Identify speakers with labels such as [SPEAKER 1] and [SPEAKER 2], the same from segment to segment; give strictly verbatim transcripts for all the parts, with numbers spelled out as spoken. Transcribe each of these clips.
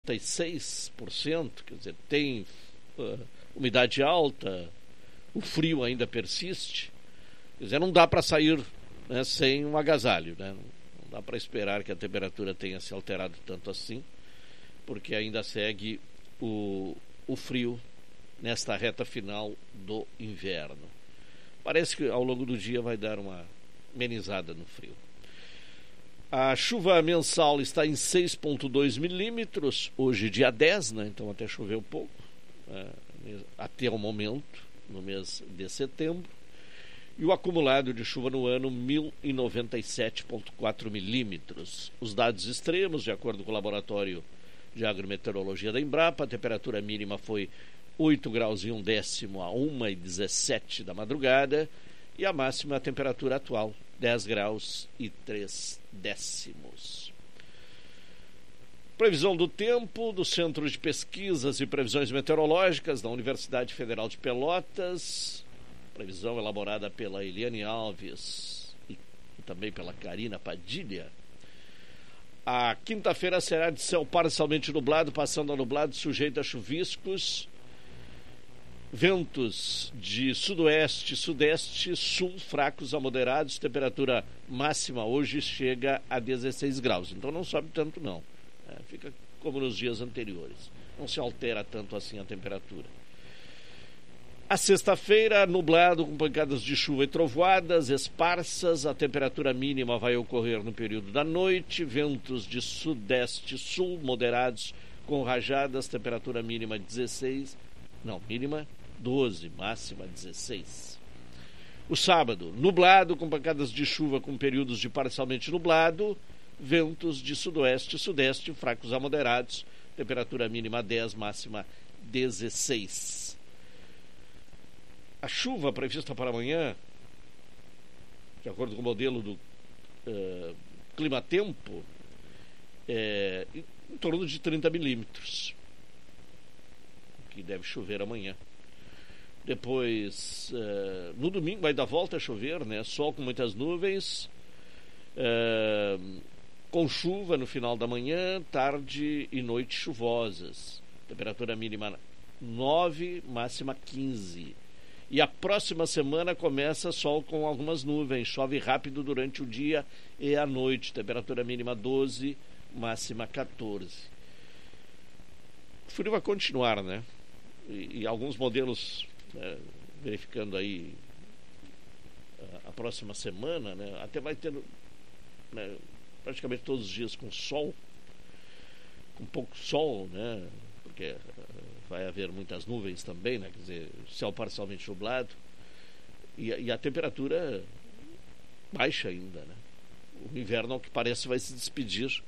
[SPEAKER 1] noventa e seis por cento, quer dizer, tem uh, umidade alta, o frio ainda persiste, quer dizer, não dá para sair, né, sem um agasalho, né? Não dá para esperar que a temperatura tenha se alterado tanto assim, porque ainda segue o, o frio nesta reta final do inverno. Parece que ao longo do dia vai dar uma amenizada no frio. A chuva mensal está em seis vírgula dois milímetros, hoje dia dez, né? Então até choveu pouco, é, até o momento, no mês de setembro. E o acumulado de chuva no ano, mil e noventa e sete vírgula quatro milímetros. Os dados extremos, de acordo com o Laboratório de Agrometeorologia da Embrapa, a temperatura mínima foi oito graus e um décimo a uma e dezessete da madrugada, e a máxima a temperatura atual, dez graus e três décimos. Previsão do tempo do Centro de Pesquisas e Previsões Meteorológicas da Universidade Federal de Pelotas, previsão elaborada pela Eliane Alves e também pela Karina Padilha. A quinta-feira será de céu parcialmente nublado, passando a nublado, sujeito a chuviscos, ventos de sudoeste, sudeste, sul fracos a moderados, temperatura máxima hoje chega a dezesseis graus, então não sobe tanto não, é, fica como nos dias anteriores, não se altera tanto assim a temperatura. A sexta-feira, nublado com pancadas de chuva e trovoadas esparsas, a temperatura mínima vai ocorrer no período da noite, ventos de sudeste, sul moderados com rajadas, temperatura mínima dezesseis, não, mínima doze, máxima dezesseis. O sábado, nublado com pancadas de chuva com períodos de parcialmente nublado, ventos de sudoeste e sudeste fracos a moderados, temperatura mínima dez, máxima dezesseis. A chuva prevista para amanhã, de acordo com o modelo do uh, clima-tempo, é em torno de trinta milímetros, que deve chover amanhã. Depois, uh, no domingo vai dar volta a chover, né? Sol com muitas nuvens, uh, com chuva no final da manhã, tarde e noite chuvosas. Temperatura mínima nove, máxima quinze. E a próxima semana começa sol com algumas nuvens, chove rápido durante o dia e a noite, temperatura mínima doze, máxima quatorze. O frio vai continuar, né? E, e alguns modelos, né, verificando aí a, a próxima semana, né, até vai ter, né, praticamente todos os dias com sol, com pouco sol, né? Porque vai haver muitas nuvens também, né? Quer dizer, céu parcialmente nublado e, e a temperatura baixa ainda, né? O inverno, ao que parece, vai se despedir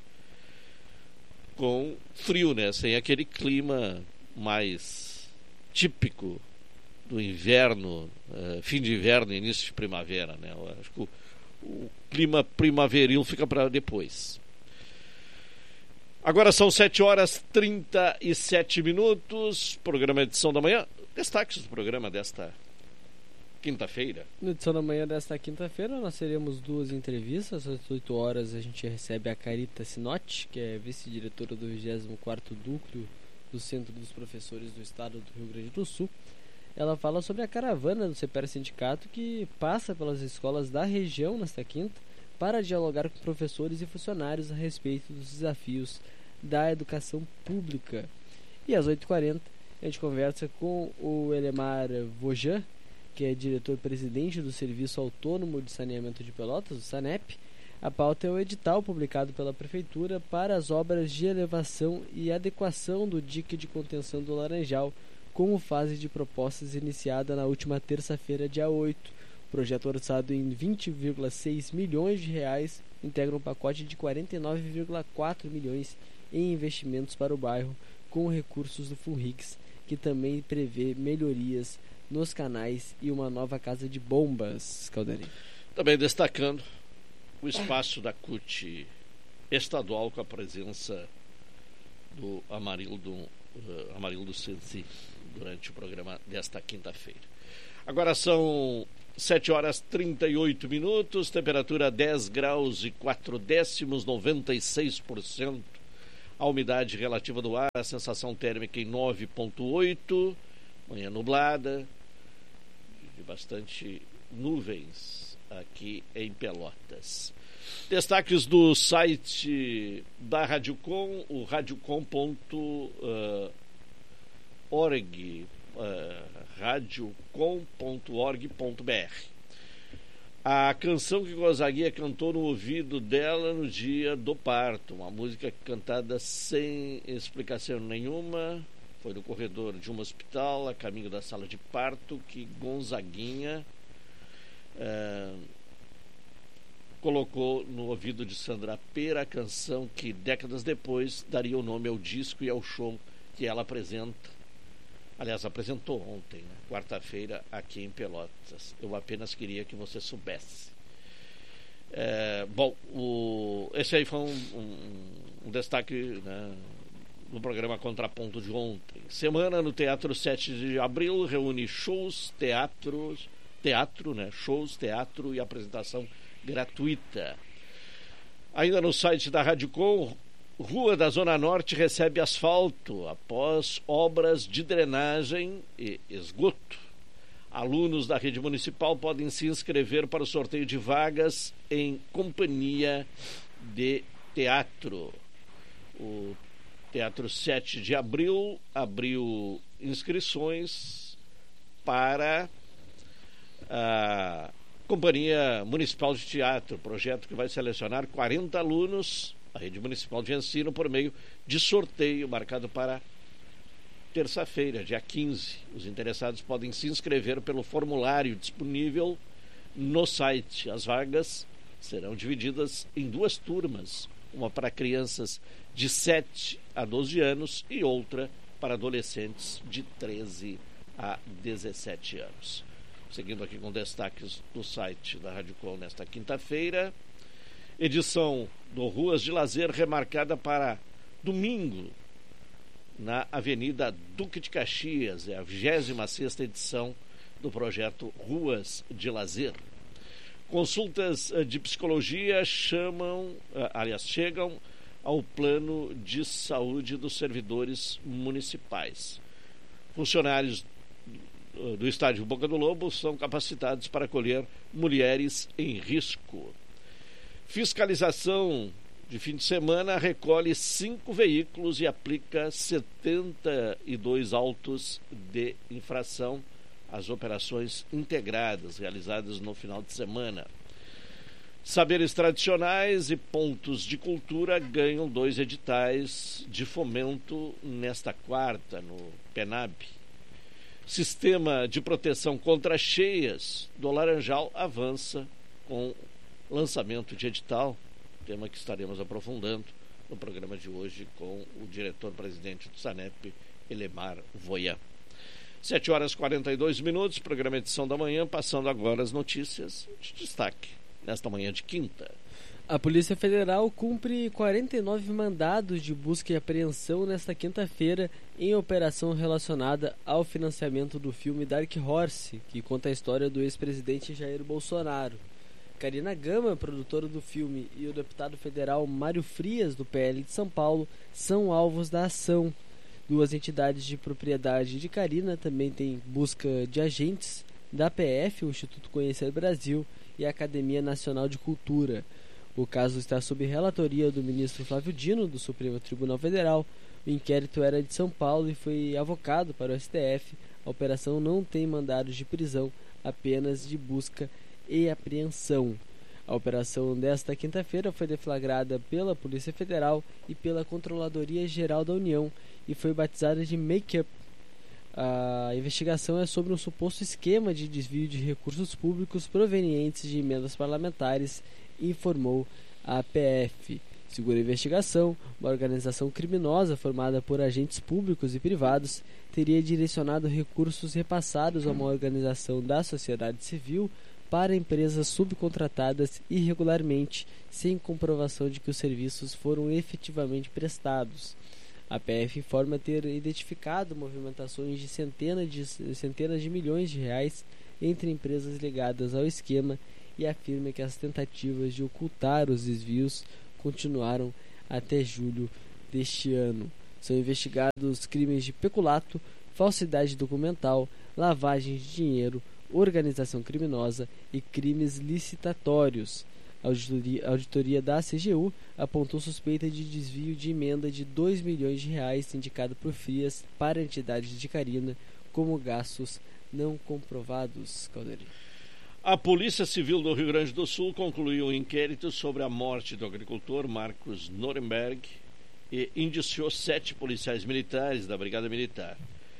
[SPEAKER 1] com frio, né? Sem aquele clima mais típico do inverno, uh, fim de inverno e início de primavera, né? Eu acho que o, o clima primaveril fica para depois. Agora são sete horas e trinta e sete minutos, programa Edição da Manhã. Destaques do programa desta quinta-feira.
[SPEAKER 2] Na edição da manhã desta quinta-feira nós teremos duas entrevistas. Às oito horas a gente recebe a Carita Sinotti, que é vice-diretora do vigésimo quarto Núcleo do Centro dos Professores do Estado do Rio Grande do Sul. Ela fala sobre a caravana do CEPER Sindicato que passa pelas escolas da região nesta quinta, para dialogar com professores e funcionários a respeito dos desafios da educação pública. E às oito e quarenta a gente conversa com o Elemar Vojan, que é diretor-presidente do Serviço Autônomo de Saneamento de Pelotas, o SANEP. A pauta é o edital publicado pela Prefeitura para as obras de elevação e adequação do dique de contenção do Laranjal, como fase de propostas iniciada na última terça-feira, dia oito. Projeto orçado em vinte vírgula seis milhões de reais integra um pacote de quarenta e nove vírgula quatro milhões em investimentos para o bairro, com recursos do Funrix, que também prevê melhorias nos canais e uma nova casa de bombas. Caldarim.
[SPEAKER 1] Também destacando o espaço da C U T estadual com a presença do Amarildo, uh, Amarildo Sensi durante o programa desta quinta-feira. Agora são sete horas e trinta e oito minutos, temperatura dez graus e quatro décimos, noventa e seis por cento A umidade relativa do ar, a sensação térmica em nove vírgula oito, manhã nublada, de bastante nuvens aqui em Pelotas. Destaques do site da Radiocom, o radiocom ponto org, uh, radiocom ponto org ponto br. A canção que Gonzaguinha cantou no ouvido dela no dia do parto, uma música cantada sem explicação nenhuma, foi no corredor de um hospital, a caminho da sala de parto, que Gonzaguinha uh, colocou no ouvido de Sandra Pera a canção que décadas depois daria o nome ao disco e ao show que ela apresenta. Aliás, apresentou ontem, né? Quarta-feira, aqui em Pelotas. Eu apenas queria que você soubesse. É, bom, o, esse aí foi um, um, um destaque, né, no programa Contraponto de ontem. Semana no Teatro sete de abril reúne shows, teatros, teatro, né? Shows, teatro e apresentação gratuita. Ainda no site da Radiocom, Rua da Zona Norte recebe asfalto após obras de drenagem e esgoto. Alunos da rede municipal podem se inscrever para o sorteio de vagas em companhia de teatro. O Teatro sete de abril abriu inscrições para a Companhia Municipal de Teatro, projeto que vai selecionar quarenta alunos, a rede municipal de ensino, por meio de sorteio marcado para terça-feira, dia quinze. Os interessados podem se inscrever pelo formulário disponível no site. As vagas serão divididas em duas turmas, uma para crianças de sete a doze anos e outra para adolescentes de treze a dezessete anos. Seguindo aqui com destaques do site da Radiocom nesta quinta-feira, edição do Ruas de Lazer remarcada para domingo na Avenida Duque de Caxias. É a vigésima sexta edição do projeto Ruas de Lazer. Consultas de psicologia chamam, aliás, chegam ao plano de saúde dos servidores municipais. Funcionários do estádio Boca do Lobo são capacitados para acolher mulheres em risco. Fiscalização de fim de semana recolhe cinco veículos e aplica setenta e dois autos de infração às operações integradas realizadas no final de semana. Saberes tradicionais e pontos de cultura ganham dois editais de fomento nesta quarta, no PENAB. Sistema de proteção contra cheias do Laranjal avança com lançamento de edital, tema que estaremos aprofundando no programa de hoje com o diretor-presidente do SANEP, Elemar Voyan. sete horas e quarenta e dois minutos, programa Edição da Manhã, passando agora as notícias de destaque nesta manhã de quinta.
[SPEAKER 2] A Polícia Federal cumpre quarenta e nove mandados de busca e apreensão nesta quinta-feira em operação relacionada ao financiamento do filme Dark Horse, que conta a história do ex-presidente Jair Bolsonaro. Karina Gama, produtora do filme, e o deputado federal Mário Frias, do P L de São Paulo, são alvos da ação. Duas entidades de propriedade de Karina também têm busca de agentes da A P F, o Instituto Conhecer Brasil, e a Academia Nacional de Cultura. O caso está sob relatoria do ministro Flávio Dino, do Supremo Tribunal Federal. O inquérito era de São Paulo e foi avocado para o S T F. A operação não tem mandados de prisão, apenas de busca e apreensão. A operação desta quinta-feira foi deflagrada pela Polícia Federal e pela Controladoria Geral da União e foi batizada de Make-up. A investigação é sobre um suposto esquema de desvio de recursos públicos provenientes de emendas parlamentares, informou a A P F. Segundo a investigação, uma organização criminosa formada por agentes públicos e privados teria direcionado recursos repassados a uma organização da sociedade civil para empresas subcontratadas irregularmente, sem comprovação de que os serviços foram efetivamente prestados. A P F informa ter identificado movimentações de centenas de, centenas de milhões de reais entre empresas ligadas ao esquema e afirma que as tentativas de ocultar os desvios continuaram até julho deste ano. São investigados crimes de peculato, falsidade documental, lavagem de dinheiro, organização criminosa e crimes licitatórios. A auditoria, a auditoria da C G U apontou suspeita de desvio de emenda de dois milhões de reais indicado por Frias para a entidade de Carina como gastos não comprovados. Caldeira.
[SPEAKER 1] A Polícia Civil do Rio Grande do Sul concluiu um inquérito sobre a morte do agricultor Marcos Norenberg e indiciou sete policiais militares da Brigada Militar.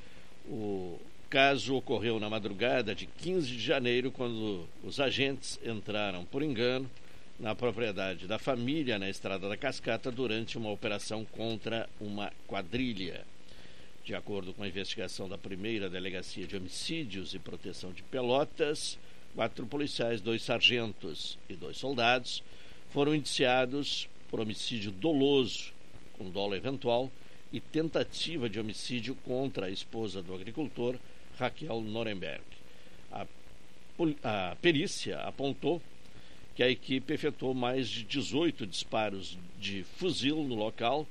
[SPEAKER 1] O caso ocorreu na madrugada de quinze de janeiro, quando os agentes entraram por engano na propriedade da família na Estrada da Cascata durante uma operação contra uma quadrilha. De acordo com a investigação da primeira Delegacia de Homicídios e Proteção de Pelotas, quatro policiais, dois sargentos e dois soldados foram indiciados por homicídio doloso, com dolo eventual, e tentativa de homicídio contra a esposa do agricultor, Raquel Norenberg. A, a perícia apontou que a equipe efetuou mais de dezoito disparos de fuzil no local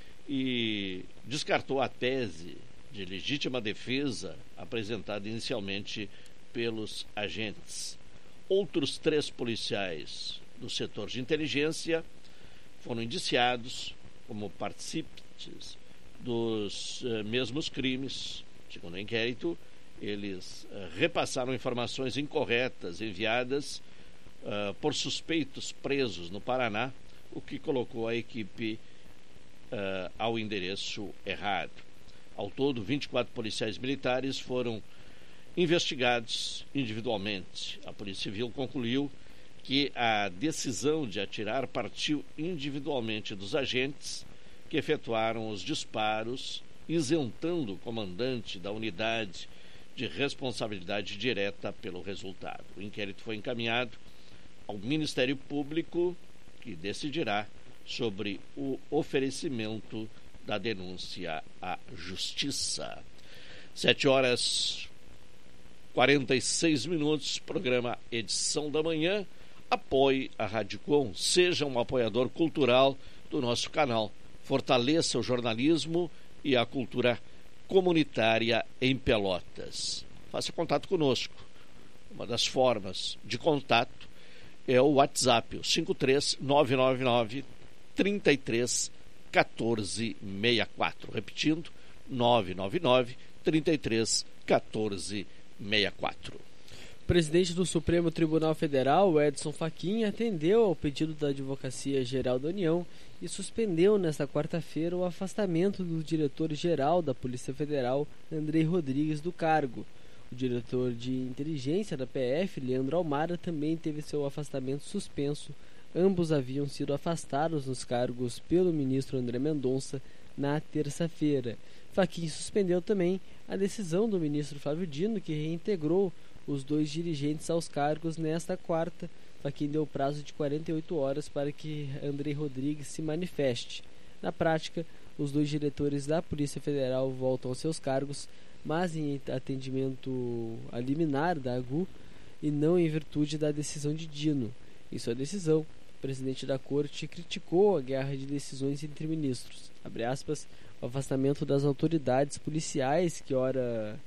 [SPEAKER 1] e descartou a tese de legítima defesa apresentada inicialmente pelos agentes. Outros três policiais do setor de inteligência foram indiciados como participantes dos uh, mesmos crimes. Segundo o inquérito, eles uh, repassaram informações incorretas enviadas uh, por suspeitos presos no Paraná, o que colocou a equipe uh, ao endereço errado. Ao todo, vinte e quatro policiais militares foram investigados individualmente. A Polícia Civil concluiu que a decisão de atirar partiu individualmente dos agentes que efetuaram os disparos, isentando o comandante da unidade de responsabilidade direta pelo resultado. O inquérito foi encaminhado ao Ministério Público, que decidirá sobre o oferecimento da denúncia à Justiça. Sete horas quarenta e seis minutos, programa Edição da Manhã. Apoie a Rádio Com, seja um apoiador cultural do nosso canal. Fortaleça o jornalismo e a cultura comunitária em Pelotas. Faça contato conosco. Uma das formas de contato é o WhatsApp, o cinco três nove nove nove, três três um quatro seis quatro. Repetindo, nove nove nove, três três um quatro seis quatro.
[SPEAKER 2] O presidente do Supremo Tribunal Federal, Edson Fachin, atendeu ao pedido da Advocacia Geral da União e suspendeu nesta quarta-feira o afastamento do diretor-geral da Polícia Federal, Andrei Rodrigues, do cargo. O diretor de inteligência da P F, Leandro Almada, também teve seu afastamento suspenso. Ambos haviam sido afastados nos cargos pelo ministro André Mendonça na terça-feira. Fachin suspendeu também a decisão do ministro Flávio Dino, que reintegrou os dois dirigentes aos cargos nesta quarta. Fachin deu prazo de quarenta e oito horas para que Andrei Rodrigues se manifeste. Na prática, os dois diretores da Polícia Federal voltam aos seus cargos, mas em atendimento a liminar da A G U e não em virtude da decisão de Dino. Em sua decisão, o presidente da Corte criticou a guerra de decisões entre ministros. Abre aspas, o afastamento das autoridades policiais que ora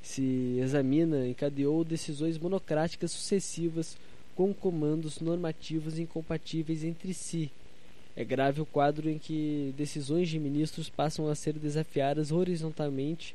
[SPEAKER 2] se examina encadeou decisões monocráticas sucessivas com comandos normativos incompatíveis entre si. É grave o quadro em que decisões de ministros passam a ser desafiadas horizontalmente,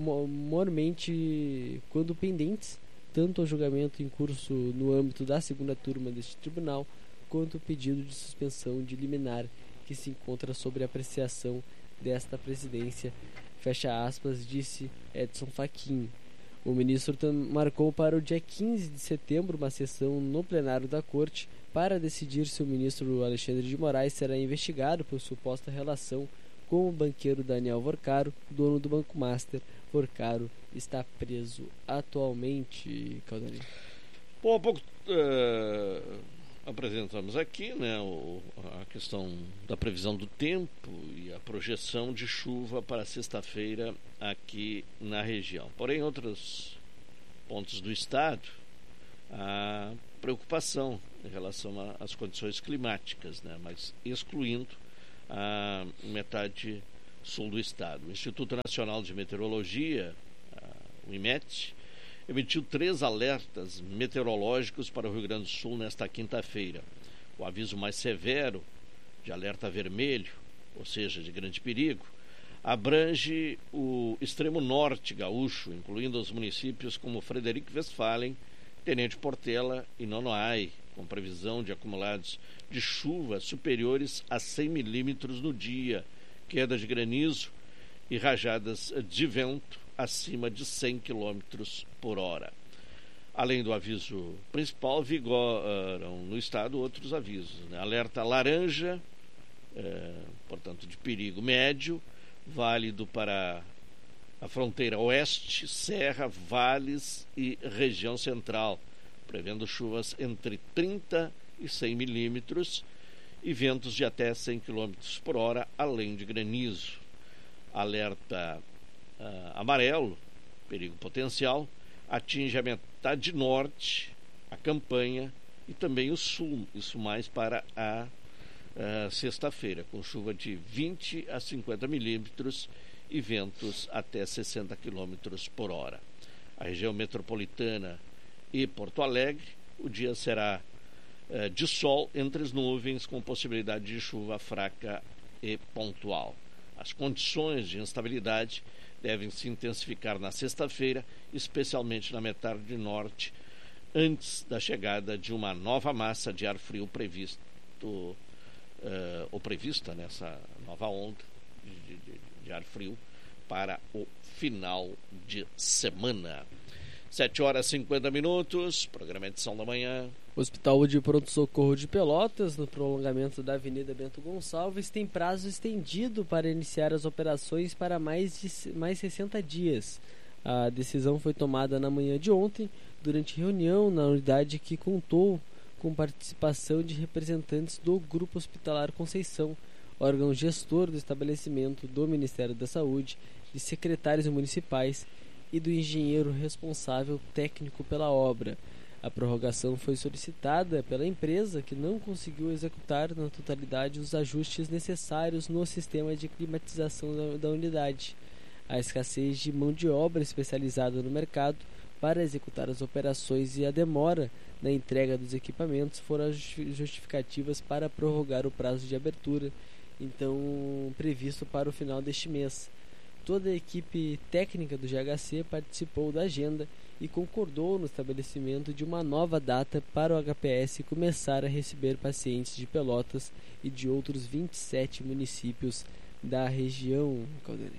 [SPEAKER 2] mormente quando pendentes, tanto ao julgamento em curso no âmbito da segunda turma deste tribunal, quanto o pedido de suspensão de liminar que se encontra sobre apreciação desta presidência, fecha aspas, disse Edson Fachin. O ministro marcou para o dia quinze de setembro uma sessão no plenário da Corte para decidir se o ministro Alexandre de Moraes será investigado por suposta relação com o banqueiro Daniel Vorcaro, dono do Banco Master. Vorcaro está preso atualmente, Caldarinho.
[SPEAKER 1] Bom, há pouco uh, apresentamos aqui, né, o, a questão da previsão do tempo e a projeção de chuva para sexta-feira aqui na região. Porém, em outros pontos do estado, há preocupação em relação às condições climáticas, né, mas excluindo a metade sul do estado. O Instituto Nacional de Meteorologia, o IMET, emitiu três alertas meteorológicos para o Rio Grande do Sul nesta quinta-feira. O aviso mais severo, de alerta vermelho, ou seja, de grande perigo, abrange o extremo norte gaúcho, incluindo os municípios como Frederico Westphalen, Tenente Portela e Nonoai, com previsão de acumulados de chuva superiores a cem milímetros no dia, queda de granizo e rajadas de vento acima de cem quilômetros por hora. Além do aviso principal, vigoram no estado outros avisos, né? Alerta laranja, é, portanto de perigo médio, válido para a fronteira oeste, serra, vales e região central, prevendo chuvas entre trinta e cem milímetros e ventos de até cem quilômetros por hora, além de granizo. Alerta uh, amarelo, perigo potencial, atinge a metade norte, a campanha e também o sul, isso mais para a uh, sexta-feira, com chuva de vinte a cinquenta milímetros e ventos até sessenta quilômetros por hora. A região metropolitana e Porto Alegre, o dia será uh, de sol entre as nuvens, com possibilidade de chuva fraca e pontual. As condições de instabilidade devem se intensificar na sexta-feira, especialmente na metade norte, antes da chegada de uma nova massa de ar frio previsto, uh, ou prevista nessa nova onda de, de, de ar frio para o final de semana. sete horas e cinquenta minutos, programa Edição da Manhã.
[SPEAKER 2] O Hospital de Pronto-Socorro de Pelotas, no prolongamento da Avenida Bento Gonçalves, tem prazo estendido para iniciar as operações para mais de mais sessenta dias. A decisão foi tomada na manhã de ontem, durante reunião na unidade que contou com participação de representantes do Grupo Hospitalar Conceição, órgão gestor do estabelecimento, do Ministério da Saúde, de secretários municipais e do engenheiro responsável técnico pela obra. A prorrogação foi solicitada pela empresa, que não conseguiu executar na totalidade os ajustes necessários no sistema de climatização da, da unidade. A escassez de mão de obra especializada no mercado para executar as operações e a demora na entrega dos equipamentos foram as justificativas para prorrogar o prazo de abertura, então previsto para o final deste mês. Toda a equipe técnica do G H C participou da agenda e concordou no estabelecimento de uma nova data para o H P S começar a receber pacientes de Pelotas e de outros vinte e sete municípios da região. Calderei.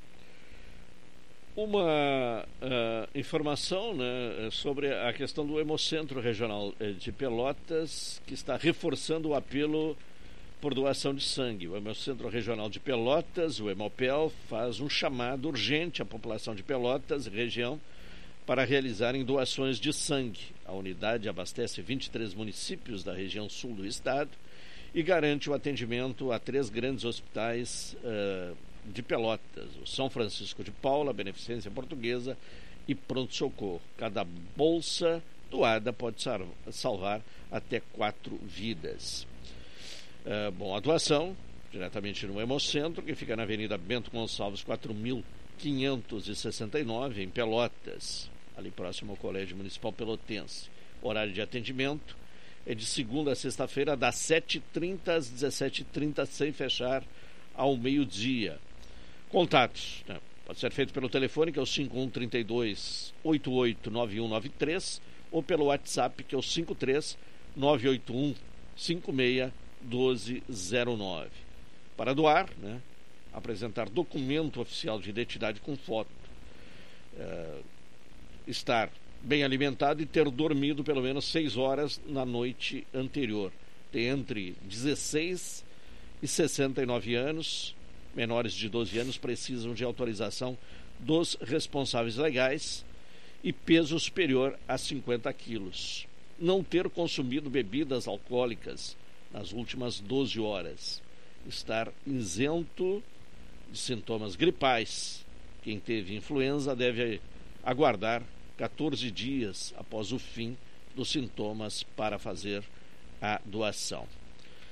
[SPEAKER 1] Uma uh, informação, né, sobre a questão do Hemocentro Regional de Pelotas, que está reforçando o apelo por doação de sangue. O Hemocentro Regional de Pelotas, o Hemopel, faz um chamado urgente à população de Pelotas e região para realizarem doações de sangue. A unidade abastece vinte e três municípios da região sul do estado e garante o atendimento a três grandes hospitais uh, de Pelotas: o São Francisco de Paula, Beneficência Portuguesa e Pronto Socorro. Cada bolsa doada pode salvar até quatro vidas. Uh, bom, a doação, diretamente no Hemocentro, que fica na Avenida Bento Gonçalves, quatro mil quinhentos e sessenta e nove, em Pelotas, ali próximo ao Colégio Municipal Pelotense. O horário de atendimento é de segunda a sexta-feira, das sete e trinta às dezessete e trinta, sem fechar ao meio-dia. Contatos, né? Pode ser feito pelo telefone, que é o cinco um três dois, oito oito nove um nove três, ou pelo WhatsApp, que é o cinco três nove oito um cinco seis um dois zero nove. Para doar, né, apresentar documento oficial de identidade com foto, é, estar bem alimentado e ter dormido pelo menos seis horas na noite anterior, ter entre dezesseis e sessenta e nove anos. Menores de doze anos precisam de autorização dos responsáveis legais e peso superior a cinquenta quilos. Não ter consumido bebidas alcoólicas nas últimas doze horas. Estar isento de sintomas gripais. Quem teve influenza deve aguardar quatorze dias após o fim dos sintomas para fazer a doação.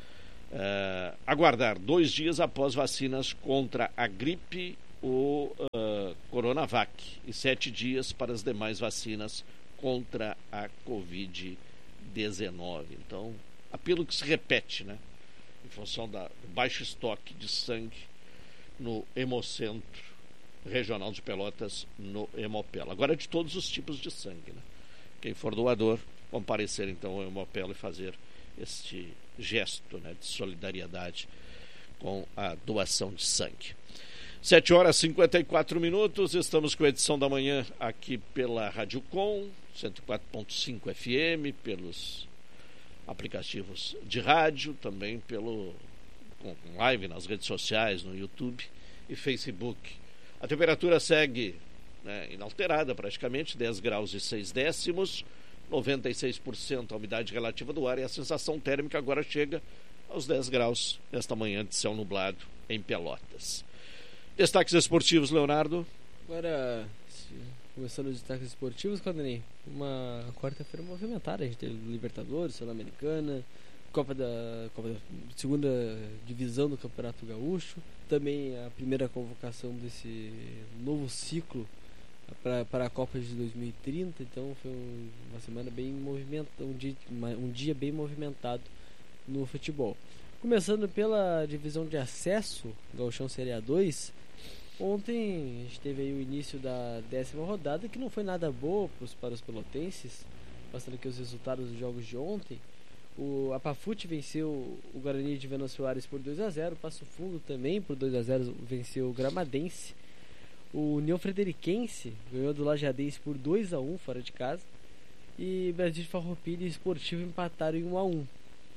[SPEAKER 1] Uh, aguardar dois dias após vacinas contra a gripe ou uh, Coronavac e sete dias para as demais vacinas contra a covid dezenove. Então, apelo que se repete, né? Em função da, do baixo estoque de sangue no Hemocentro Regional de Pelotas, no Hemopela. Agora, de todos os tipos de sangue, né? Quem for doador, comparecer então ao Hemopela e fazer este gesto, né, de solidariedade com a doação de sangue. sete horas e cinquenta e quatro minutos, estamos com a edição da manhã aqui pela Rádio Com, cento e quatro ponto cinco F M, pelos aplicativos de rádio, também pelo com live nas redes sociais, no YouTube e Facebook. A temperatura segue, né, inalterada praticamente, dez graus e seis décimos, noventa e seis por cento a umidade relativa do ar e a sensação térmica agora chega aos dez graus nesta manhã de céu nublado em Pelotas. Destaques esportivos, Leonardo.
[SPEAKER 2] Agora, começando os destaques esportivos, Claudinei, uma quarta-feira movimentada. A gente teve Libertadores, Sul-Americana, Copa da, Copa da segunda divisão do Campeonato Gaúcho, também a primeira convocação desse novo ciclo para, para a Copa de dois mil e trinta. Então foi uma semana bem movimentada, um dia, um dia bem movimentado no futebol. Começando pela divisão de acesso, Gauchão Série A dois. Ontem a gente teve aí o início da décima rodada, que não foi nada boa pros, para os pelotenses, passando aqui os resultados dos jogos de ontem. O Apafute venceu o Guarani de Venâncio Soares por dois a zero, Passo Fundo também por dois a zero venceu o Gramadense. O União Frederiquense ganhou do Lajadense por dois a um fora de casa, e Brasil de Farroupilha e Esportivo empataram em um a um.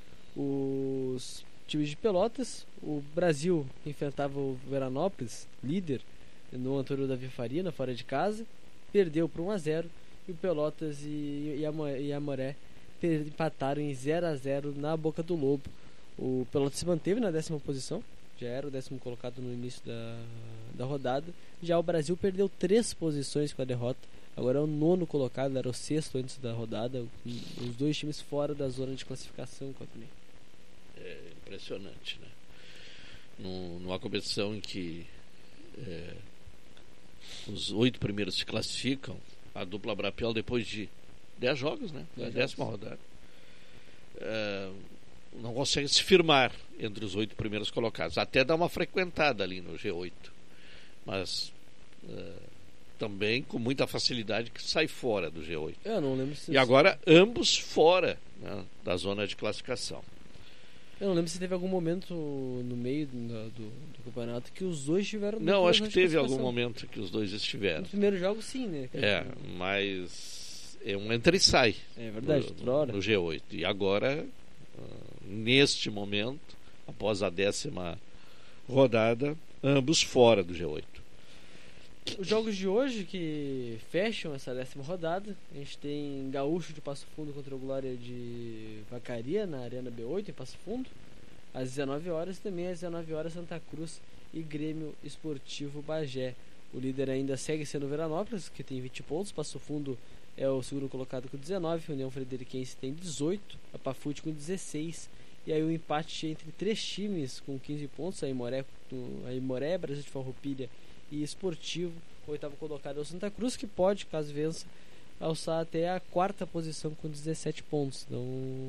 [SPEAKER 2] Os times de Pelotas, o Brasil enfrentava o Veranópolis, líder, no Antônio Davi Faria, na fora de casa, perdeu por um a zero, e o Pelotas e, e a Amoré empataram em zero a zero na Boca do Lobo. O Pelotas se manteve na décima posição, já era o décimo colocado no início da, da rodada. Já o Brasil perdeu três posições com a derrota, agora é o nono colocado, era o sexto antes da rodada, os dois times fora da zona de classificação.
[SPEAKER 1] É impressionante, né? Num, numa competição em que é, os oito primeiros se classificam, a dupla Brapel, depois de dez jogos, né? A décima rodada, é, não consegue se firmar entre os oito primeiros colocados. Até dá uma frequentada ali no G oito, mas é, também com muita facilidade que sai fora do G oito.
[SPEAKER 2] Eu não lembro se
[SPEAKER 1] e agora ambos fora, né, da zona de classificação.
[SPEAKER 2] Eu não lembro se teve algum momento no meio do, do, do campeonato que os dois tiveram...
[SPEAKER 1] Não, acho que teve algum momento que os dois estiveram.
[SPEAKER 2] No primeiro jogo, sim, né?
[SPEAKER 1] É, mas é um entra e sai.
[SPEAKER 2] É verdade,
[SPEAKER 1] no,
[SPEAKER 2] toda hora.
[SPEAKER 1] no G oito. E agora, uh, neste momento, após a décima rodada, ambos fora do G oito.
[SPEAKER 2] Os jogos de hoje que fecham essa décima rodada, a gente tem Gaúcho de Passo Fundo contra o Glória de Vacaria na Arena B oito em Passo Fundo, às dezenove horas, e também às dezenove horas Santa Cruz e Grêmio Esportivo Bagé. O líder ainda segue sendo Veranópolis, que tem vinte pontos, Passo Fundo é o segundo colocado com dezenove, União Frederiquense tem dezoito, a Pafute com dezesseis, e aí o empate entre três times com quinze pontos, a Imoré, a Imoré Brasil de Farroupilha e Esportivo. O oitavo colocado é o Santa Cruz, que pode, caso vença, alçar até a quarta posição com dezessete pontos. Então,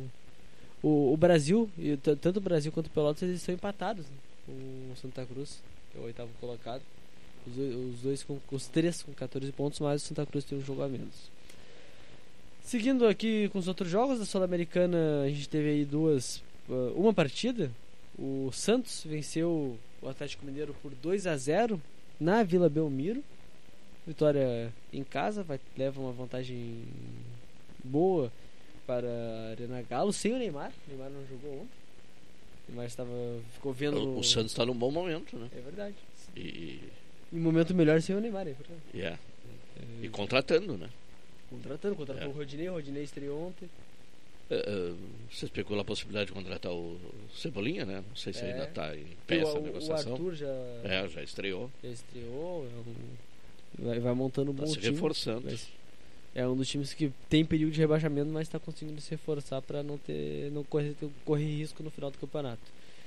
[SPEAKER 2] o, o Brasil, e t- tanto o Brasil quanto o Pelotas, eles estão empatados, né? O Santa Cruz, que é o oitavo colocado, os, os dois com os três com catorze pontos, mas o Santa Cruz tem um jogo a menos. Seguindo aqui com os outros jogos da Sul-Americana, a gente teve aí duas, uma partida. O Santos venceu o Atlético Mineiro por dois a zero na Vila Belmiro. Vitória em casa, vai, leva uma vantagem boa para a Arena Galo, sem o Neymar. O Neymar não jogou ontem. O Neymar estava, ficou vendo...
[SPEAKER 1] O, o Santos está num bom momento, né?
[SPEAKER 2] É verdade.
[SPEAKER 1] E...
[SPEAKER 2] Em momento melhor sem o Neymar, é verdade.
[SPEAKER 1] Yeah. É... E contratando, né?
[SPEAKER 2] Contratando, contratou
[SPEAKER 1] é.
[SPEAKER 2] o Rodinei. O Rodinei estreou ontem.
[SPEAKER 1] Uh, uh, você especula a possibilidade de contratar o Cebolinha, né? Não sei se
[SPEAKER 2] é.
[SPEAKER 1] ainda está em pé essa negociação.
[SPEAKER 2] O Arthur já...
[SPEAKER 1] É, já estreou.
[SPEAKER 2] Já estreou. É um... vai, vai montando um
[SPEAKER 1] tá
[SPEAKER 2] bom
[SPEAKER 1] se
[SPEAKER 2] time.
[SPEAKER 1] reforçando.
[SPEAKER 2] Mas é um dos times que tem período de rebaixamento, mas está conseguindo se reforçar para não ter, não correr, correr risco no final do campeonato.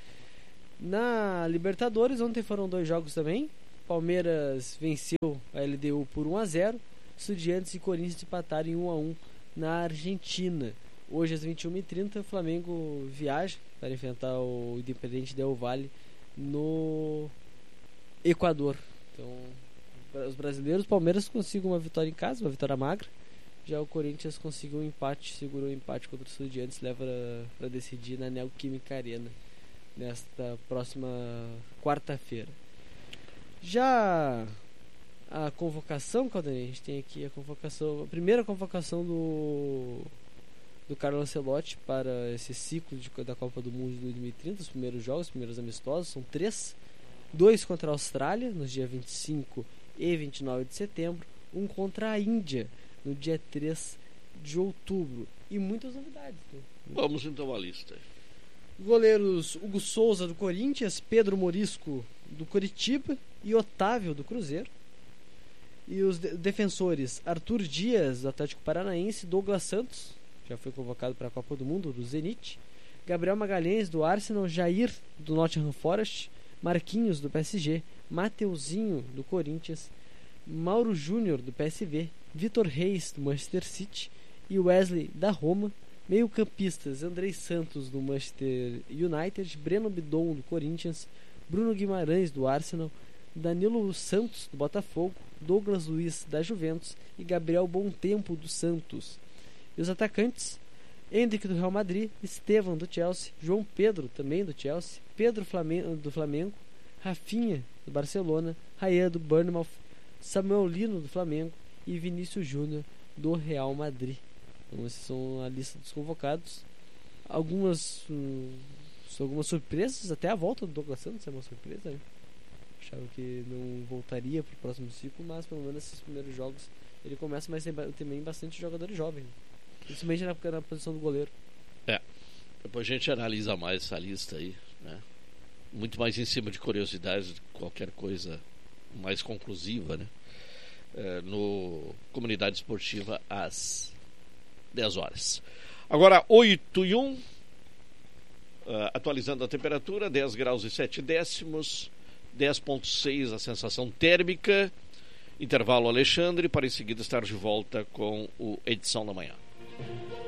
[SPEAKER 2] Na Libertadores, ontem foram dois jogos também. Palmeiras venceu a L D U por um a zero. Estudiantes e Corinthians empataram em um a um na Argentina. Hoje às vinte e uma e trinta o Flamengo viaja para enfrentar o Independiente Del Valle no Equador. Então, os brasileiros, o Palmeiras conseguiu uma vitória em casa, uma vitória magra. Já o Corinthians conseguiu um empate, segurou o empate contra o Estudiantes, leva para decidir na Neoquímica Arena nesta próxima quarta-feira. Já a convocação, Caldanei, a gente tem aqui a convocação, a primeira convocação do do Carlo Ancelotti para esse ciclo de, da Copa do Mundo de dois mil e trinta, os primeiros jogos, os primeiros amistosos, são três, dois contra a Austrália nos dias vinte e cinco e vinte e nove de setembro, um contra a Índia no dia três de outubro, e muitas novidades, né?
[SPEAKER 1] Vamos então à lista.
[SPEAKER 2] Goleiros: Hugo Souza do Corinthians, Pedro Morisco do Coritiba e Otávio do Cruzeiro. E os de- defensores: Arthur Dias do Atlético Paranaense, Douglas Santos, já foi convocado para a Copa do Mundo, do Zenit, Gabriel Magalhães do Arsenal, Jair do Nottingham Forest, Marquinhos do P S G, Mateuzinho do Corinthians, Mauro Júnior do P S V, Vitor Reis do Manchester City e Wesley da Roma. Meio-campistas: Andrei Santos do Manchester United, Breno Bidon do Corinthians, Bruno Guimarães do Arsenal, Danilo Santos do Botafogo, Douglas Luiz da Juventus e Gabriel Bontempo do Santos. E os atacantes: Endrick do Real Madrid, Estevão do Chelsea, João Pedro também do Chelsea, Pedro Flamengo, do Flamengo, Rafinha do Barcelona, Ryan do Bournemouth, Samuel Lino do Flamengo e Vinícius Júnior do Real Madrid. Então essas são a lista dos convocados. Algumas hum, algumas surpresas, até a volta do Douglas Santos é uma surpresa, né? Achava que não voltaria para o próximo ciclo, mas pelo menos nesses primeiros jogos ele começa, mas tem também bastante jogadores jovens, principalmente na, na posição do goleiro.
[SPEAKER 1] É, depois a gente analisa mais essa lista aí, né? Muito mais em cima de curiosidades do que qualquer coisa mais conclusiva, né? É, no Comunidade Esportiva às dez horas. Agora oito e um, uh, atualizando a temperatura, dez graus e sete décimos, dez vírgula seis a sensação térmica. Intervalo, Alexandre, para em seguida estar de volta com o Edição da Manhã.